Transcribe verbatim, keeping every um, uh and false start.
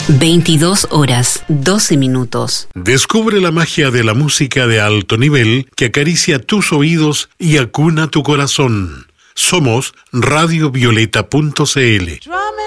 veintidós horas, doce minutos. Descubre la magia de la música de alto nivel que acaricia tus oídos y acuna tu corazón. Somos radio violeta punto c l.